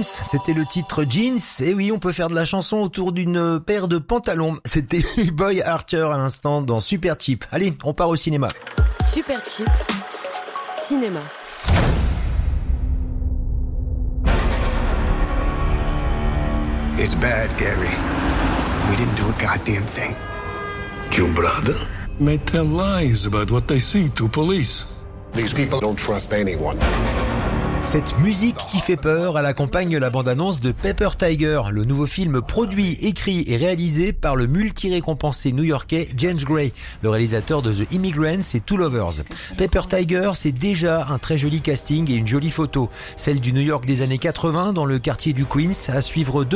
c'était le titre Jeans. Et oui, on peut faire de la chanson autour d'une paire de pantalons. C'était Boy Archer à l'instant dans Super Cheap. Allez, on part au cinéma. Super Cheap, cinéma. It's bad, Gary. We didn't do a goddamn thing. Your brother? May tell lies about what they see to police. These people don't trust anyone. Cette musique qui fait peur, elle accompagne la bande-annonce de Paper Tiger, le nouveau film produit, écrit et réalisé par le multi-récompensé new-yorkais James Gray, le réalisateur de The Immigrants et Two Lovers. Paper Tiger, c'est déjà un très joli casting et une jolie photo, celle du New York des années 80 dans le quartier du Queens, à suivre